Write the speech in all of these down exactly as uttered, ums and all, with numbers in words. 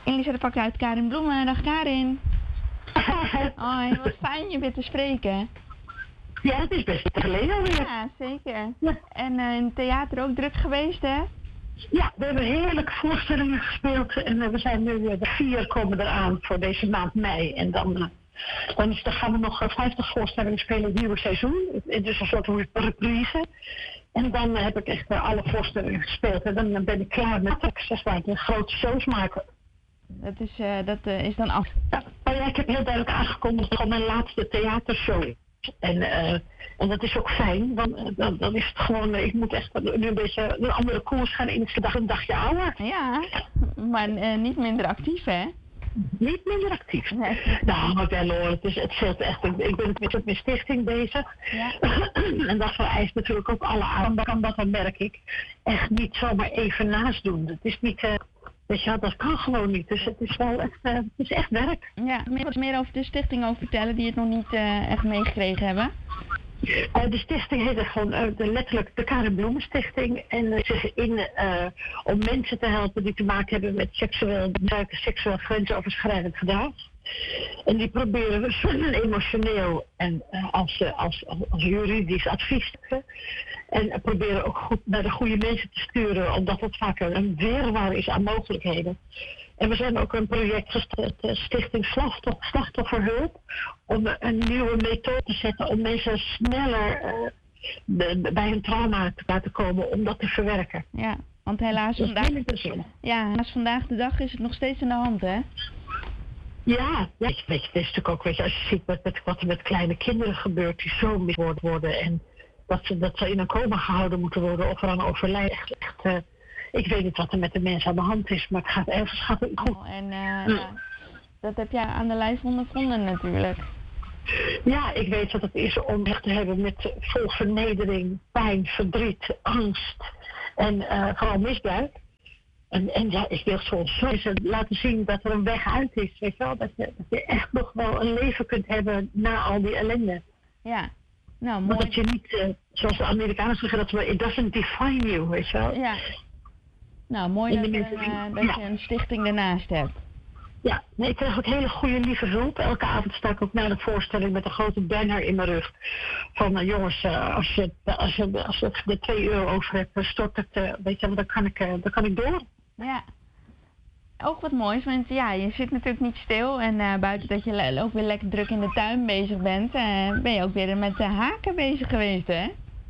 Elisabeth pakt uit Karin Bloemen. Dag Karin. Hoi, wat fijn je weer te spreken. Ja, het is best geleden alweer. Ja, zeker. Ja. En uh, in het theater ook druk geweest, hè? Ja, we hebben heerlijke voorstellingen gespeeld. En uh, we zijn nu weer de vier komen eraan voor deze maand mei. En dan, uh, dan, is, dan gaan we nog vijftig voorstellingen spelen in het nieuwe seizoen. Het is een soort reprise. En dan uh, heb ik echt uh, alle voorstellingen gespeeld. En dan ben ik klaar met Texas, waar ik een grote shows maken. Dat is, uh, dat, uh, is dan af. Ja, maar ja, ik heb heel duidelijk aangekondigd dat het mijn laatste theatershow is. En, uh, en dat is ook fijn, want uh, dan, dan is het gewoon, uh, ik moet echt nu een beetje een andere koers gaan in. Dag een dagje ouder. Ja, maar uh, niet minder actief, hè? Niet minder actief. Nee. Nou, maar wel hoor, het is het zit echt. Ik, ik ben met mijn stichting bezig. Ja. En dat vereist natuurlijk ook alle aandacht. En dat dan merk ik echt niet zomaar even naast doen. Het is niet. Uh, Weet je, dat kan gewoon niet. Dus het is wel echt, uh, het is echt werk. Ja, wat meer over de stichting over vertellen die het nog niet uh, echt meegekregen hebben. Uh, de stichting heet gewoon uh, de, letterlijk de Karin Bloemen Stichting. En uh, zich in uh, om mensen te helpen die te maken hebben met seksueel misbruik, seksueel grensoverschrijdend gedrag. En die proberen we zowel emotioneel en uh, als, uh, als, als, als juridisch advies te geven. En uh, proberen ook goed naar de goede mensen te sturen, omdat het vaak een weerwaar is aan mogelijkheden. En we zijn ook een project gestart, uh, Stichting Slachtoffer, Slachtofferhulp, om uh, een nieuwe methode te zetten om mensen sneller uh, de, bij hun trauma te laten komen om dat te verwerken. Ja, want helaas vandaag, ja, helaas vandaag de dag is het nog steeds aan de hand, hè? Ja, ja, weet je, het is natuurlijk ook, weet je, als je ziet met, met, wat er met kleine kinderen gebeurt die zo misbruikt worden en dat ze, dat ze in een coma gehouden moeten worden of eraan overlijden. Echt, echt, uh, ik weet niet wat er met de mensen aan de hand is, maar het gaat ergens gaat het goed. Oh, en uh, mm. ja, dat heb jij aan de lijf ondervonden natuurlijk. Ja, ik weet wat het is om echt te hebben met vol vernedering, pijn, verdriet, angst en uh, vooral misbruik. En, en ja, ik wil soms zo laten zien dat er een weg uit is, weet je wel. Dat je, dat je echt nog wel een leven kunt hebben na al die ellende. Ja, nou mooi. Maar dat je niet, uh, zoals de Amerikanen zeggen, dat we, it doesn't define you, weet je wel. Ja. Nou, mooi dat, mensen, uh, dat ja. je een stichting ernaast hebt. Ja, nee, ik krijg ook hele goede, lieve hulp. Elke avond sta ik ook na de voorstelling met een grote banner in mijn rug. Van uh, jongens, uh, als, je, als, je, als je er twee euro over hebt, stort het, uh, weet je wel, dan kan ik, uh, dan kan ik door. Ja, ook wat moois, want ja, je zit natuurlijk niet stil en uh, buiten dat je ook weer lekker druk in de tuin bezig bent, uh, ben je ook weer met de haken bezig geweest, hè?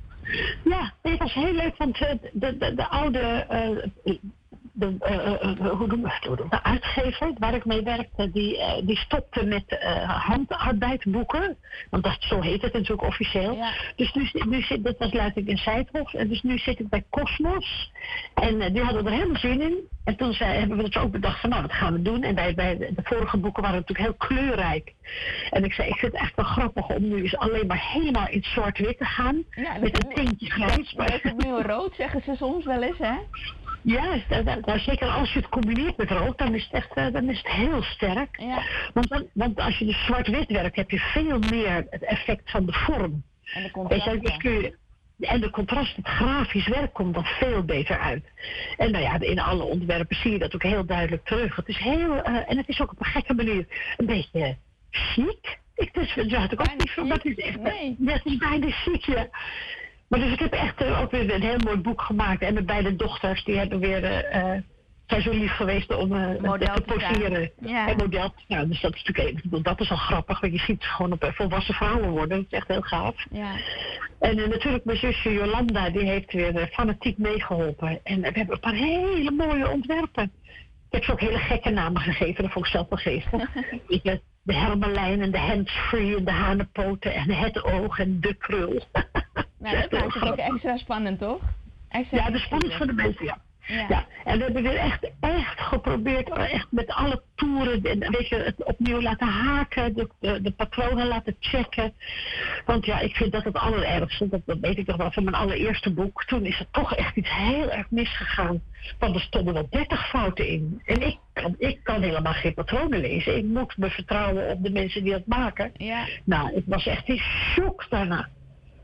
Ja, het was heel leuk, want uh, de, de, de oude, uh, de, uh, uh, hoe noem je het, de uitgever waar ik mee werkte, die, uh, die stopte met uh, handarbeidboeken, want dat, zo heet het natuurlijk officieel. Ja. Dus nu, nu zit, dat was Luidijk in Zijthof, en dus nu zit ik bij Cosmos en uh, die hadden er helemaal zin in. En toen zei, hebben we dus ook bedacht van nou, dat gaan we doen. En bij, bij de, de vorige boeken waren natuurlijk heel kleurrijk. En ik zei, ik vind het echt wel grappig om nu eens alleen maar helemaal in zwart-wit te gaan. Ja, met een tintje grijs. Maar het nu rood, zeggen ze soms wel eens, hè? Ja, nou, zeker als je het combineert met rood, dan is het echt uh, dan is het heel sterk. Ja. Want, dan, want als je dus zwart-wit werkt, heb je veel meer het effect van de vorm. En de contrast. Dus kun je, En de contrast, het grafisch werk komt dan veel beter uit. En nou ja, in alle ontwerpen zie je dat ook heel duidelijk terug. Het is heel, uh, en het is ook op een gekke manier een beetje chic. Ik dus, dat had ik ook niet van, dat is echt, nee. Ja, het is bijna chic, ja. Maar dus ik heb echt uh, ook weer een heel mooi boek gemaakt. En mijn beide dochters, die hebben weer... Uh, zijn zo lief geweest om uh, model te poseren ja. en model te staan. Dus dat is natuurlijk even, dat is al grappig, want je ziet ze gewoon op volwassen vrouwen worden. Dat is echt heel gaaf. Ja. En uh, natuurlijk mijn zusje Jolanda, die heeft weer uh, fanatiek meegeholpen. En uh, we hebben een paar hele mooie ontwerpen. Ik heb ze ook hele gekke namen gegeven, dat vond ik zelf wel geestig. De hermelijn en de handsfree en de hanenpoten en het oog en de krul. Nou, dat maakt het ook extra spannend, toch? Extra ja, de spannend voor de mensen, ja. Ja. ja, en we hebben weer echt, echt geprobeerd, echt met alle toeren, weet je, het opnieuw laten haken, de, de, de patronen laten checken. Want ja, ik vind dat het allerergste, dat, dat weet ik nog wel van mijn allereerste boek. Toen is er toch echt iets heel erg misgegaan, want er stonden wel dertig fouten in. En ik kan, ik kan helemaal geen patronen lezen. Ik moet me vertrouwen op de mensen die dat maken. Ja. Nou, ik was echt in shock daarna.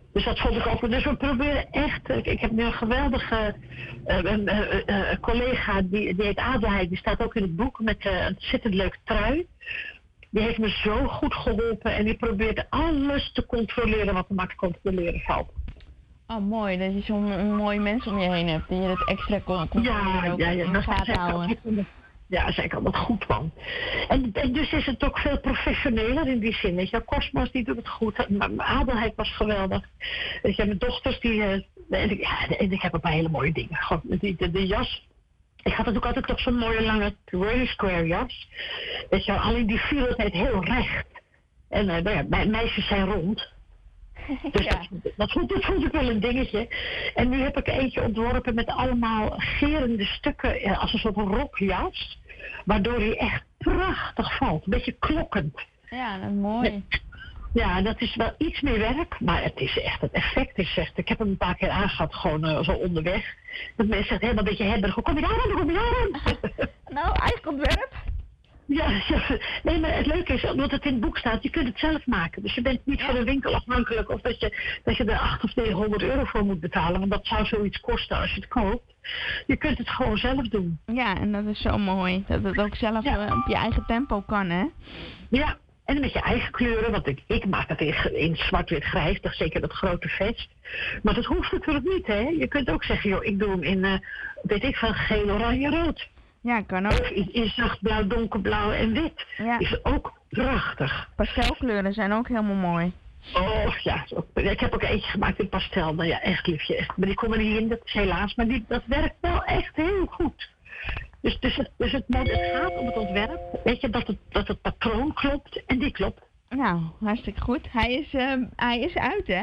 Dus dat vond ik ook. Dus we proberen echt. Ik heb nu een geweldige uh, uh, uh, uh, collega, die, die heet Adelheid. Die staat ook in het boek met uh, een ontzettend leuke trui. Die heeft me zo goed geholpen en die probeert alles te controleren wat er maar te controleren valt. Oh, mooi. Dat je zo'n mooie mensen om je heen hebt die je dat extra kon controleren ja, ook ja, ja, in de gaten houden. Ja, daar zei ik altijd goed van. En, en dus is het ook veel professioneler in die zin. Weet je, Cosmos die doet het goed. Mijn Adelheid was geweldig. Weet je, mijn dochters die... Uh, en, ik, ja, en ik heb ook een hele mooie dingen. Gewoon, die, de, de jas. Ik had ook altijd toch zo'n mooie lange Ray Square jas. Weet je, alleen die viel altijd heel recht. En uh, nou ja, mijn meisjes zijn rond. Dus ja. dat, dat, vond, dat vond ik wel een dingetje. En nu heb ik eentje ontworpen met allemaal gerende stukken uh, als een soort rokjas. Waardoor hij echt prachtig valt. Een beetje klokkend. Ja, dat is mooi. Ja, dat is wel iets meer werk, maar het is echt, het effect is echt. Ik heb hem een paar keer aangehad, gewoon uh, zo onderweg. Dat mensen zeggen helemaal een beetje hebberig, hoe kom je daar aan, hoe kom je daar aan? Nou, eigen ontwerp. Ja, ja, nee, maar het leuke is, omdat het in het boek staat, je kunt het zelf maken. Dus je bent niet ja. van de winkel afhankelijk of dat je, dat je er acht of negenhonderd euro voor moet betalen. Want dat zou zoiets kosten als je het koopt. Je kunt het gewoon zelf doen. Ja, en dat is zo mooi. Dat het ook zelf ja. uh, op je eigen tempo kan, hè? Ja. En met je eigen kleuren, want ik, ik maak het in, in zwart-wit-grijs, toch zeker dat grote vest. Maar dat hoeft natuurlijk niet, hè. Je kunt ook zeggen, joh, ik doe hem in, uh, weet ik van geel, oranje, rood. Ja, kan ook. Of in, in zachtblauw, donkerblauw en wit. Ja. Is ook prachtig. Pastelkleuren zijn ook helemaal mooi. Oh ja, ik heb ook eentje gemaakt in pastel. Nou ja, echt liefje. Echt. Maar die komt er niet in, dat is helaas. Maar die, dat werkt wel echt heel goed. Dus, dus, het, dus het, het gaat om het ontwerp. Weet je, dat het, dat het patroon klopt en die klopt. Nou, hartstikke goed. Hij is, uh, hij is uit, hè?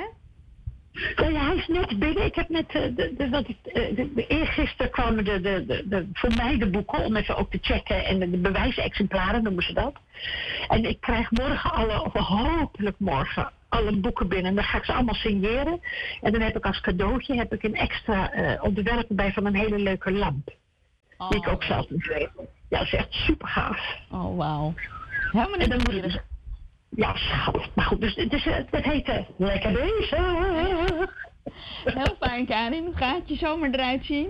Nou ja, hij is net binnen. Ik heb net, uh, de, de, de, de, de, de, eergisteren kwamen de, de, de, de, voor mij de boeken om even ook te checken. En de, de bewijsexemplaren noemen ze dat. En ik krijg morgen alle, of hopelijk morgen, alle boeken binnen. En dan ga ik ze allemaal signeren. En dan heb ik als cadeautje heb ik een extra uh, ontwerp bij van een hele leuke lamp. Oh. Die ik ook zelf moet weten. Ja, dat is echt super gaaf. Oh, wauw. Helemaal niet dus, ja, schat. Maar goed, dus, dus het heet uh, Lekker Bezig. Heel fijn, Karin. Hoe gaat je zomer eruit zien?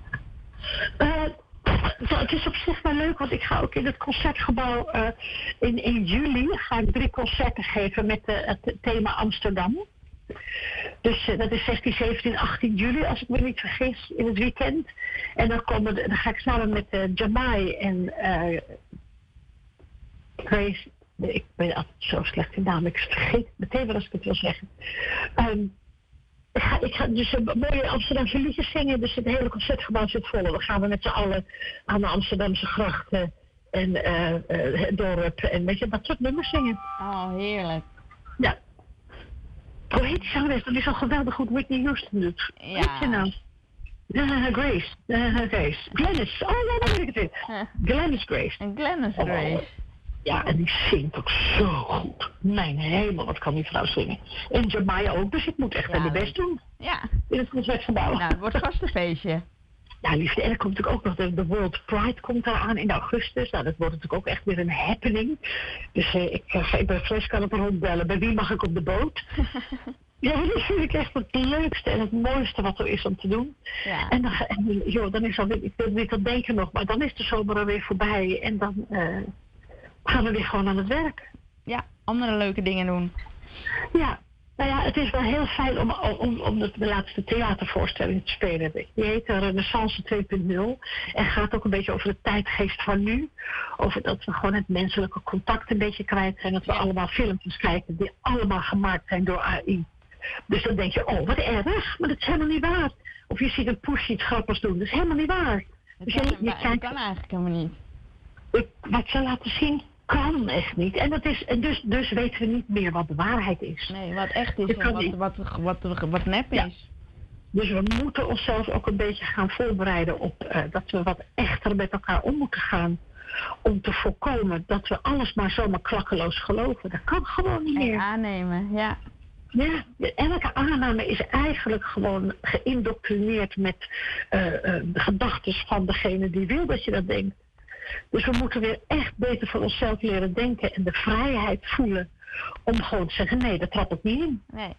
Uh, het is op zich wel leuk, want ik ga ook in het concertgebouw uh, in, in juli ga ik drie concerten geven met uh, het thema Amsterdam. Dus uh, dat is zestien, zeventien, achttien juli, als ik me niet vergis, in het weekend. En dan, komen de, dan ga ik samen met uh, Jamai en uh, Grace. Ik ben altijd zo slecht in naam, ik vergeet meteen wel als ik het wil zeggen. Um, ik, ga, ik ga dus een mooie Amsterdamse liedjes zingen, dus het hele concertgebouw zit vol. Dan gaan we met z'n allen aan de Amsterdamse grachten en uh, uh, het dorp en weet je, dat soort nummers zingen. Oh, heerlijk. Ja. Hoe heet die zangeres? Dat is al geweldig goed Whitney Houston doet. Ja. Hoe heet je nou? Uh, Grace. Uh, Grace. Glennis. Oh ja, daar weet ik het weer. Huh. Glennis Grace. En Glennis Grace. Oh, ja, en die zingt ook zo goed. Mijn hemel, wat kan die vrouw zingen. En Jamaya ook, dus ik moet echt ja, mijn best doen. Ja. In het concertgebouw. Nou, het wordt vast een feestje. Ja, liefde. En er komt natuurlijk ook nog de, de World Pride komt daar aan in augustus. Nou, dat wordt natuurlijk ook echt weer een happening. Dus uh, ik ga uh, bij Fles kan op rondbellen. Bij wie mag ik op de boot? Ja, dat vind ik echt het leukste en het mooiste wat er is om te doen. Ja. En dan, en, joh, dan is alweer, ik wil niet aan denken nog, maar dan is de zomer alweer voorbij. En dan uh, gaan we weer gewoon aan het werk. Ja, andere leuke dingen doen. Ja. Nou ja, het is wel heel fijn om, om, om de, de laatste theatervoorstelling te spelen. Die heet Renaissance twee punt nul en gaat ook een beetje over de tijdgeest van nu. Over dat we gewoon het menselijke contact een beetje kwijt zijn. Dat we ja. allemaal filmpjes kijken die allemaal gemaakt zijn door A I. Dus dan denk je, oh wat erg, maar dat is helemaal niet waar. Of je ziet een poesje iets grappigs doen, dat is helemaal niet waar. Dat dus kan, je, je kijkt, dat kan eigenlijk helemaal niet. Wat ze laten zien kan echt niet. En dat is, dus, dus weten we niet meer wat de waarheid is. Nee, wat echt is en wat, wat, wat, wat, wat nep is. Ja. Dus we moeten onszelf ook een beetje gaan voorbereiden op uh, dat we wat echter met elkaar om moeten gaan. Om te voorkomen dat we alles maar zomaar klakkeloos geloven. Dat kan gewoon niet meer. En aannemen, ja. Ja, elke aanname is eigenlijk gewoon geïndoctrineerd met uh, uh, de gedachten van degene die wil dat je dat denkt. Dus we moeten weer echt beter voor onszelf leren denken en de vrijheid voelen om gewoon te zeggen, nee, dat trap ik niet in. Nee.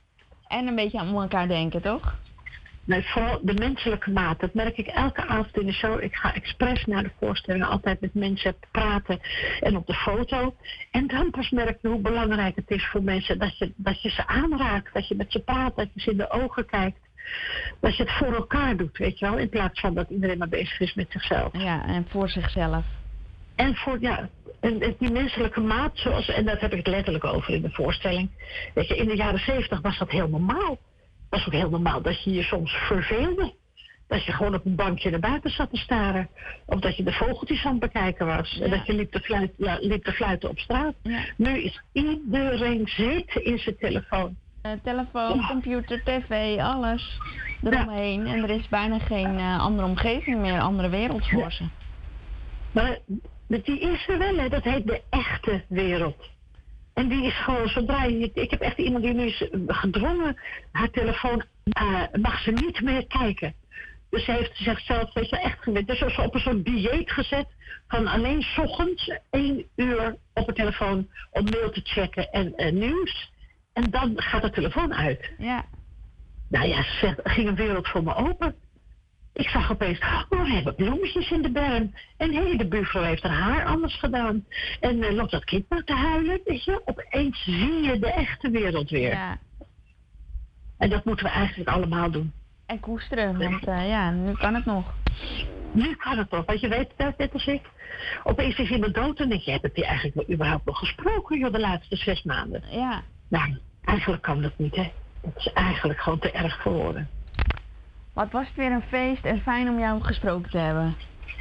En een beetje aan elkaar denken, toch? Nee, vooral de menselijke maat. Dat merk ik elke avond in de show. Ik ga expres naar de voorstellingen altijd met mensen praten en op de foto. En dan pas merk je hoe belangrijk het is voor mensen dat je, dat je ze aanraakt, dat je met ze praat, dat je ze in de ogen kijkt. Dat je het voor elkaar doet, weet je wel, in plaats van dat iedereen maar bezig is met zichzelf. Ja, en voor zichzelf. En voor, ja, en, en die menselijke maat, zoals, en daar heb ik het letterlijk over in de voorstelling. Weet je, in de jaren zeventig was dat heel normaal. Het was ook heel normaal dat je je soms verveelde. Dat je gewoon op een bankje naar buiten zat te staren. Of dat je de vogeltjes aan het bekijken was. Ja. En dat je liep te, fluit, ja, liep te fluiten op straat. Ja. Nu is iedereen zitten in zijn telefoon. Uh, telefoon, ja. Computer, tv, alles eromheen. Ja. En er is bijna geen uh, andere omgeving meer, andere wereld voor ze. Ja. Maar die is er wel, hè. Dat heet de echte wereld. En die is gewoon, zodra je... Ik heb echt iemand die nu is gedwongen, haar telefoon uh, mag ze niet meer kijken. Dus ze heeft zichzelf, weet je, echt gewend. Dus ze is op een soort dieet gezet van alleen 's ochtends één uur op de telefoon om mail te checken en uh, nieuws. En dan gaat de telefoon uit. Ja. Nou ja, ze zegt, er ging een wereld voor me open. Ik zag opeens, oh, we hebben bloemetjes in de berm. En hé, hey, de buurvrouw heeft haar haar anders gedaan. En uh, loopt dat kind maar te huilen, weet je. Opeens zie je de echte wereld weer. Ja. En dat moeten we eigenlijk allemaal doen. En koesteren, want uh, ja, nu kan het nog. Nu kan het nog, want je weet het net als ik. Opeens is iemand dood en denk je, heb ik die eigenlijk wel überhaupt nog gesproken, joh, de laatste zes maanden? Ja. Nou, eigenlijk kan dat niet, hè. Het is eigenlijk gewoon te erg voor woorden. Wat was het weer een feest en fijn om jou gesproken te hebben.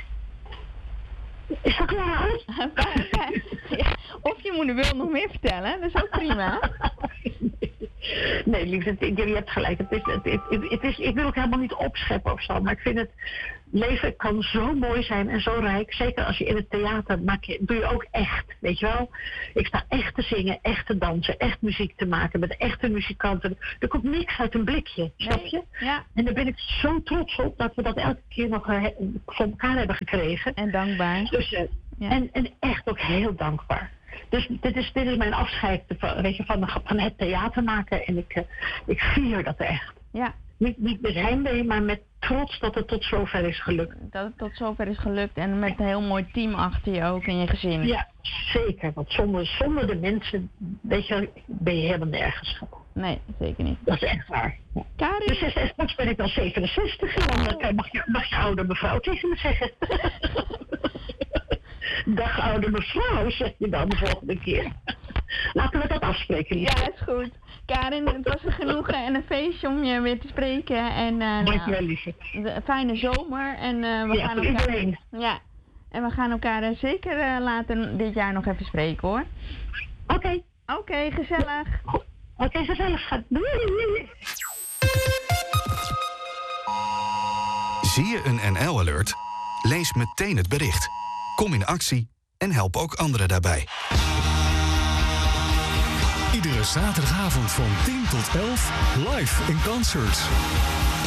Is dat klaar? Of je moeder wil nog meer vertellen, dat is ook prima. Nee, liefde, je hebt gelijk. Het is, het, het, het is, ik wil ook helemaal niet opscheppen of zo, maar ik vind het leven kan zo mooi zijn en zo rijk. Zeker als je in het theater maak je, doe je ook echt, weet je wel. Ik sta echt te zingen, echt te dansen, echt muziek te maken met echte muzikanten. Er komt niks uit een blikje, snap je? Nee, ja. En daar ben ik zo trots op dat we dat elke keer nog uh, voor elkaar hebben gekregen. En dankbaar. Dus, uh, ja. en, en echt ook heel dankbaar. Dus dit is, dit is mijn afscheid weet je, van, van het theater maken. En ik, uh, ik vier dat echt. Ja. Niet, niet met heimwee, maar met trots dat het tot zover is gelukt. Dat het tot zover is gelukt en met een heel mooi team achter je ook in je gezin. Ja, zeker. Want zonder, zonder de mensen, weet je, ben je helemaal nergens. Nee, zeker niet. Dat is echt waar. Ja. Karin? Dus straks ben ik al zevenenzestig en dan oh. mag, je, mag je oude mevrouw tegen me zeggen. Dag oude mevrouw, zeg je dan de volgende keer. Laten we dat afspreken. Lief. Ja, is goed. Karin, het was een genoegen en een feestje om je weer te spreken. En, uh, Dankjewel, nou, lieve. Een fijne zomer. En, uh, we ja, gaan voor elkaar, iedereen. Ja, en we gaan elkaar uh, zeker uh, later dit jaar nog even spreken, hoor. Oké. Okay. Oké, okay, gezellig. Oké, okay, gezellig. Schat. Doei. Zie je een N L-alert? Lees meteen het bericht. Kom in actie en help ook anderen daarbij. Iedere zaterdagavond van tien tot elf live in concert.